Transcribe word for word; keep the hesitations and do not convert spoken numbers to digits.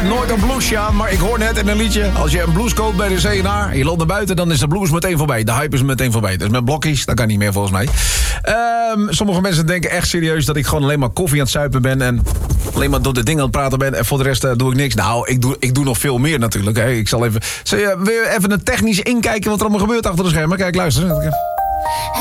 nooit een blouseje aan, maar ik hoor net in een liedje... als je een blouse koopt bij de C en A, je loopt naar buiten... dan is de blouse meteen voorbij. De hype is meteen voorbij. Dus met blokjes, dat kan niet meer volgens mij. Um, sommige mensen denken echt serieus... dat ik gewoon alleen maar koffie aan het zuipen ben... en alleen maar door de dingen aan het praten ben... en voor de rest uh, doe ik niks. Nou, ik doe, ik doe nog veel meer natuurlijk. Hè. Ik zal even... Zal je weer even een technisch inkijken... wat er allemaal gebeurt achter de schermen? Kijk, luister.